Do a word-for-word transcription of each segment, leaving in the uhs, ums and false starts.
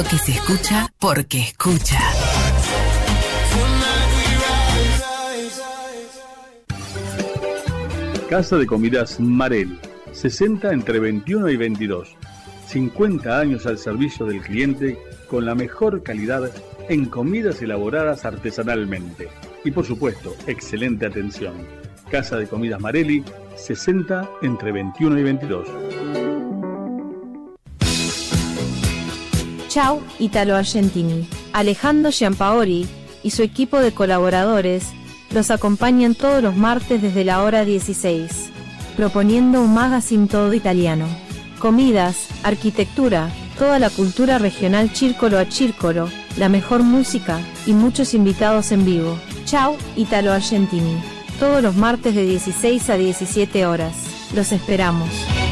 Que se escucha porque escucha. Casa de Comidas Marelli, sesenta entre veintiuno y veintidós. cincuenta años al servicio del cliente con la mejor calidad en comidas elaboradas artesanalmente. Y por supuesto, excelente atención. Casa de Comidas Marelli, sesenta entre veintiuno y veintidós. Ciao Italo Argentini. Alejandro Giampaoli y su equipo de colaboradores los acompañan todos los martes desde la hora dieciséis, proponiendo un magazine todo italiano. Comidas, arquitectura, toda la cultura regional círcolo a círcolo, la mejor música y muchos invitados en vivo. Ciao Italo Argentini. Todos los martes de dieciséis a diecisiete horas. Los esperamos.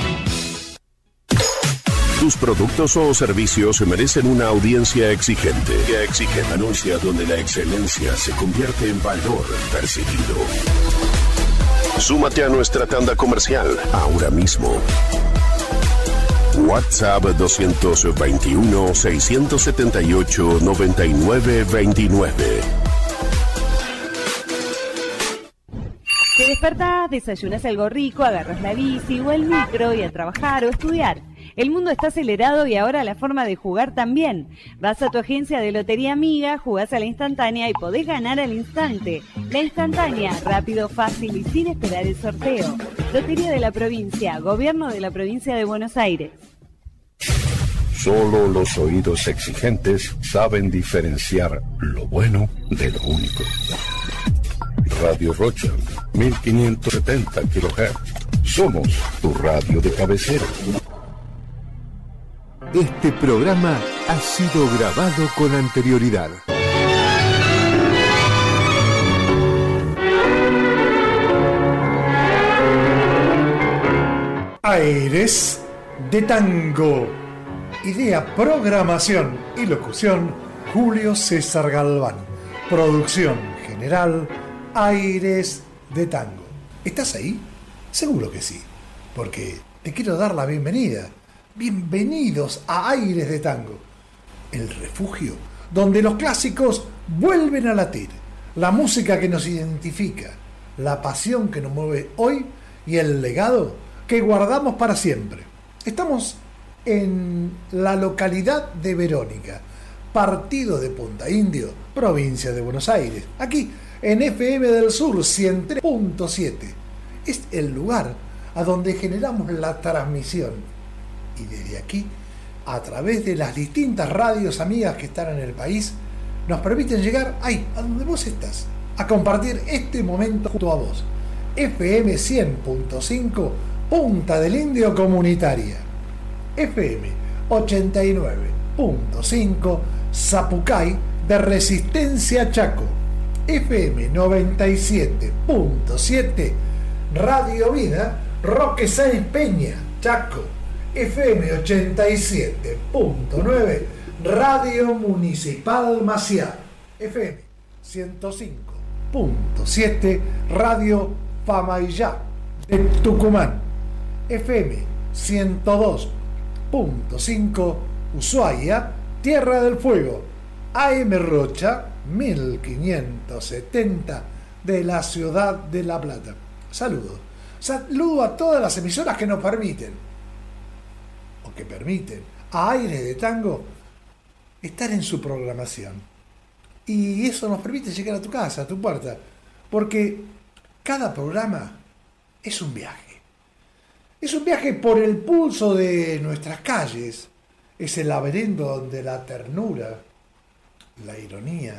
Tus productos o servicios merecen una audiencia exigente. Exigente. Anuncios donde la excelencia se convierte en valor percibido. Súmate a nuestra tanda comercial ahora mismo. WhatsApp dos veintiuno, seiscientos setenta y ocho, noventa y nueve veintinueve. Te despertás, desayunas algo rico, agarras la bici o el micro y a trabajar o estudiar. El mundo está acelerado y ahora la forma de jugar también. Vas a tu agencia de Lotería Amiga, jugás a la instantánea y podés ganar al instante. La instantánea, rápido, fácil y sin esperar el sorteo. Lotería de la Provincia, Gobierno de la Provincia de Buenos Aires. Solo los oídos exigentes saben diferenciar lo bueno de lo único. Radio Rocha, mil quinientos setenta kilohertz. Somos tu radio de cabecera. Este programa ha sido grabado con anterioridad. Aires de Tango. Idea, programación y locución, Julio César Galván. Producción general, Aires de Tango. ¿Estás ahí? Seguro que sí, porque te quiero dar la bienvenida. Bienvenidos a Aires de Tango, el refugio donde los clásicos vuelven a latir, la música que nos identifica, la pasión que nos mueve hoy y el legado que guardamos para siempre. Estamos en la localidad de Verónica, partido de Punta Indio, provincia de Buenos Aires, aquí en F M del Sur ciento tres punto siete. Es el lugar a donde generamos la transmisión. Y desde aquí, a través de las distintas radios amigas que están en el país, nos permiten llegar ahí, a donde vos estás, a compartir este momento junto a vos. F M cien punto cinco, Punta del Indio Comunitaria. F M ochenta y nueve punto cinco, Zapucay de Resistencia Chaco. F M noventa y siete punto siete, Radio Vida, Roque Sáenz Peña, Chaco. F M ochenta y siete punto nueve, Radio Municipal Maciá. F M ciento cinco punto siete, Radio Famaillá de Tucumán. F M ciento dos punto cinco, Ushuaia, Tierra del Fuego. A M Rocha mil quinientos setenta de la ciudad de La Plata. Saludos. Saludo a todas las emisoras que nos permiten que permiten a Aires de Tango estar en su programación. Y eso nos permite llegar a tu casa, a tu puerta, porque cada programa es un viaje. Es un viaje por el pulso de nuestras calles, es el laberinto donde la ternura, la ironía,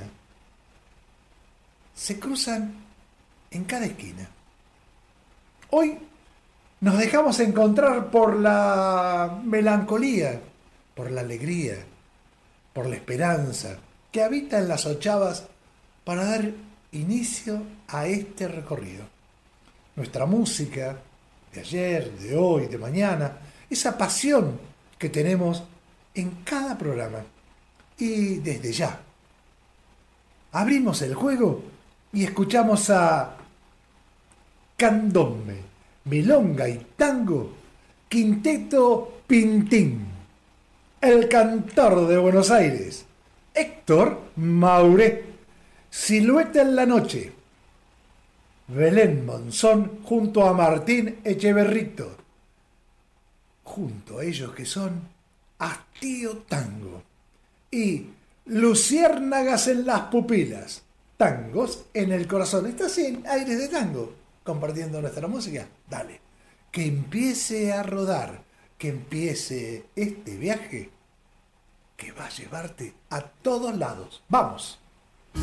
se cruzan en cada esquina. Hoy nos dejamos encontrar por la melancolía, por la alegría, por la esperanza que habita en las ochavas para dar inicio a este recorrido. Nuestra música de ayer, de hoy, de mañana, esa pasión que tenemos en cada programa. Y desde ya, abrimos el juego y escuchamos a Candombe, Milonga y Tango, Quinteto Pintín. el cantor de Buenos Aires, Héctor Mauré, Silueta en la noche, Belén Monzón junto a Martín Echeverrito, junto a ellos que son Hastío Tango, y Luciérnagas en las pupilas, tangos en el corazón. ¿Estás en Aires de Tango compartiendo nuestra música? Dale, que empiece a rodar, que empiece este viaje que va a llevarte a todos lados. ¡Vamos!